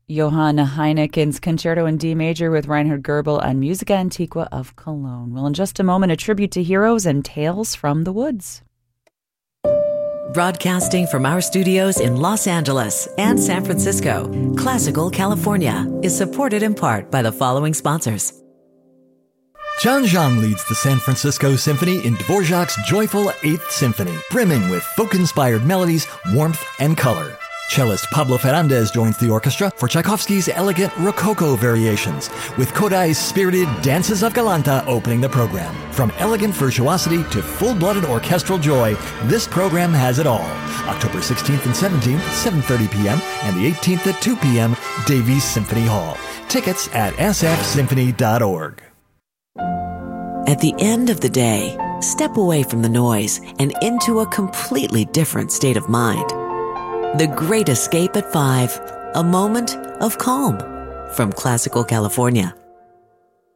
Johann Heineken's Concerto in D Major with Reinhard Goebel and Musica Antiqua of Cologne. Well, in just a moment, a tribute to heroes and tales from the woods. Broadcasting from our studios in Los Angeles and San Francisco, Classical California is supported in part by the following sponsors. John Zhang leads the San Francisco Symphony in Dvorak's joyful 8th Symphony, brimming with folk-inspired melodies, warmth, and color. Cellist Pablo Ferrandez joins the orchestra for Tchaikovsky's elegant Rococo variations, with Kodai's spirited Dances of Galanta opening the program. From elegant virtuosity to full-blooded orchestral joy, this program has it all. October 16th and 17th, 7:30 p.m., and the 18th at 2 p.m., Davies Symphony Hall. Tickets at sfsymphony.org. At the end of the day, step away from the noise and into a completely different state of mind. The Great Escape at 5, a moment of calm from Classical California.